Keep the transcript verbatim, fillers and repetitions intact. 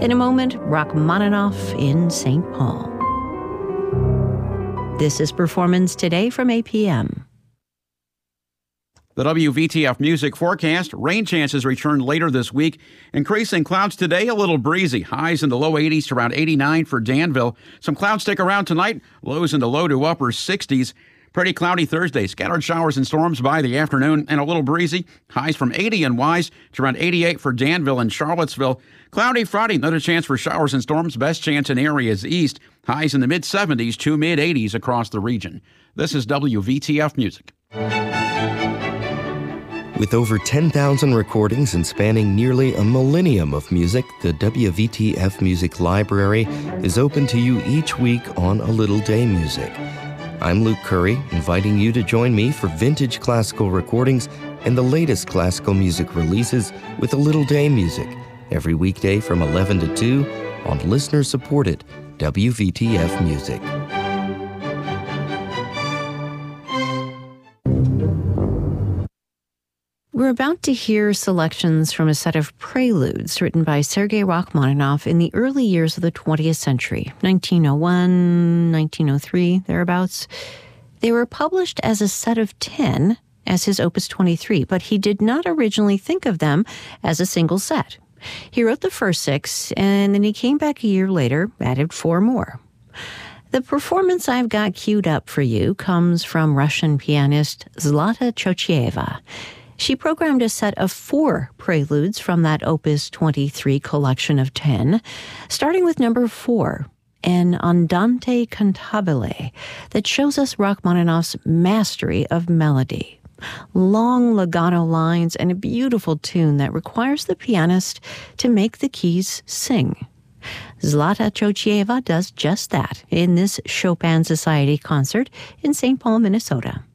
In a moment, Rachmaninoff in Saint Paul. This is Performance Today from A P M. The W V T F Music forecast, rain chances return later this week. Increasing clouds today, a little breezy. Highs in the low eighties to around eighty-nine for Danville. Some clouds stick around tonight, lows in the low to upper sixties. Pretty cloudy Thursday, scattered showers and storms by the afternoon and a little breezy. Highs from eighty in Wise to around eighty-eight for Danville and Charlottesville. Cloudy Friday, another chance for showers and storms. Best chance in areas east. Highs in the mid seventies to mid eighties across the region. This is W V T F Music. With over ten thousand recordings and spanning nearly a millennium of music, the W V T F Music Library is open to you each week on A Little Day Music. I'm Luke Curry, inviting you to join me for vintage classical recordings and the latest classical music releases with A Little Day Music, every weekday from eleven to two on listener-supported W V T F Music. We're about to hear selections from a set of preludes written by Sergei Rachmaninoff in the early years of the twentieth century, nineteen oh one, nineteen oh three, thereabouts. They were published as a set of ten as his Opus twenty-three, but he did not originally think of them as a single set. He wrote the first six, and then he came back a year later, added four more. The performance I've got queued up for you comes from Russian pianist Zlata Chochieva. She programmed a set of four preludes from that Opus twenty-three collection of ten, starting with number four, an Andante cantabile that shows us Rachmaninoff's mastery of melody. Long legato lines and a beautiful tune that requires the pianist to make the keys sing. Zlata Chochieva does just that in this Chopin Society concert in Saint Paul, Minnesota.